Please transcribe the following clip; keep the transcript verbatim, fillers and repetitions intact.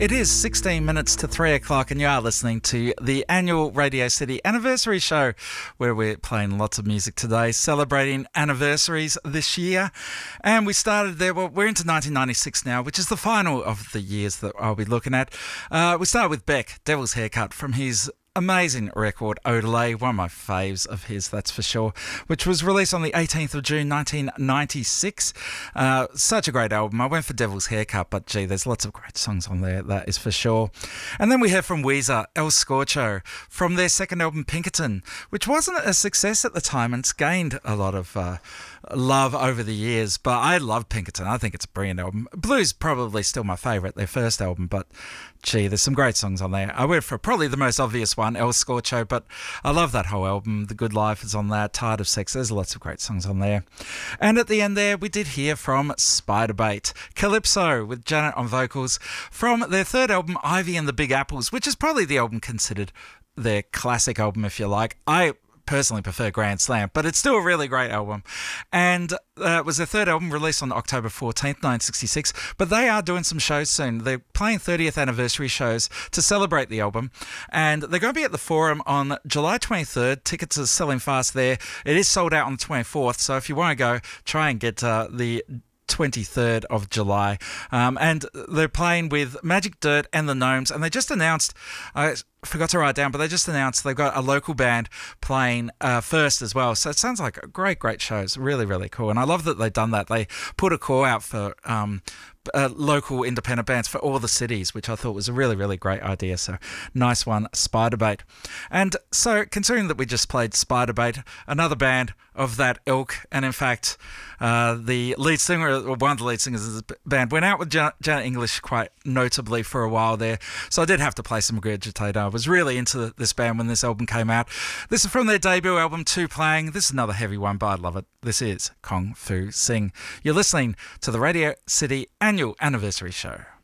It is sixteen minutes to three o'clock and you are listening to the annual Radio City Anniversary Show, where we're playing lots of music today, celebrating anniversaries this year. And we started there, well, we're into nineteen ninety-six now, which is the final of the years that I'll be looking at. Uh, we started with Beck, Devil's Haircut, from his amazing record Odelay, one of my faves of his, that's for sure, which was released on the eighteenth of June nineteen ninety-six. Uh, such a great album. I went for Devil's Haircut, but gee, there's lots of great songs on there, that is for sure. And then we heard from Weezer, El Scorcho, from their second album Pinkerton, which wasn't a success at the time and it's gained a lot of uh, love over the years, but I love Pinkerton. I think it's a brilliant album. Blues probably still my favourite, their first album, but gee, there's some great songs on there. I went for probably the most obvious one, El Scorcho, but I love that whole album. The Good Life is on that, Tired of Sex, there's lots of great songs on there. And at the end there, we did hear from Spiderbait, Calypso with Janet on vocals, from their third album, Ivy and the Big Apples, which is probably the album considered their classic album, if you like. I personally prefer Grand Slam, but it's still a really great album. And uh, it was their third album, released on October fourteenth, nineteen sixty-six, but they are doing some shows soon. They're playing thirtieth anniversary shows to celebrate the album, and they're going to be at the Forum on July twenty-third. Tickets are selling fast there. It is sold out on the twenty-fourth, so if you want to go, try and get uh, the twenty-third of July. Um, and they're playing with Magic Dirt and the Gnomes, and they just announced, I forgot to write down, but they just announced they've got a local band playing uh, first as well. So it sounds like a great, great shows. Really, really cool. And I love that they've done that. They put a call out for um, uh, local independent bands for all the cities, which I thought was a really, really great idea. So nice one, Spiderbait. And so considering that we just played Spiderbait, another band of that ilk, and in fact, uh, the lead singer, or one of the lead singers of the band, went out with Janet, Janet English quite notably for a while there. So I did have to play some Regurgitator. I was really into this band when this album came out. This is from their debut album, Two Playing. This is another heavy one, but I love it. This is Kung Fu Sing. You're listening to the Radio City Annual Anniversary Show.